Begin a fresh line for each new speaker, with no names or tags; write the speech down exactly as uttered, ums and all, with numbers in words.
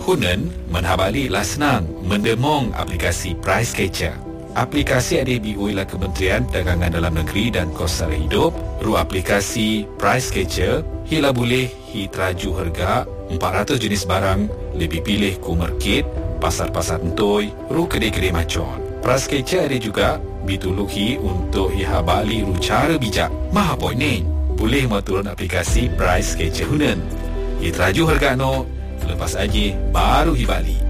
Hunan menhabali lah senang mendemong aplikasi Price Catcher. Aplikasi ada dibuat oleh Kementerian Dagangan Dalam Negeri dan Kos Sara Hidup. Ru aplikasi Price Catcher hila boleh hi teraju harga empat ratus jenis barang, lebih pilih ku market, pasar-pasar entoi, ru kedai-kedai macon. Price Catcher ada juga bituluhi untuk iha bali ru cara bijak. Maha poin ni, boleh maturun aplikasi Price Catcher Hunan. Hi teraju harga no, lepas aja baru hi bali.